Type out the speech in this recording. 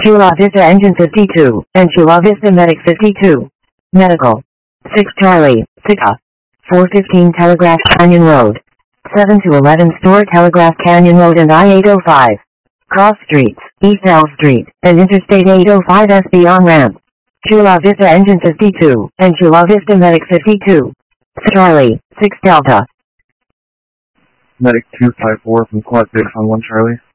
Chula Vista Engine 52, and Chula Vista Medic 52. Medical. 6 Charlie, Sika. 415 Telegraph Canyon Road. 7 to 11 Store Telegraph Canyon Road and I-805. Cross Streets, East L Street, and Interstate 805 SB on-ramp. Chula Vista Engine 52, and Chula Vista Medic 52. Charlie, 6 Delta. Medic 254 from Quad 6 on 1 Charlie.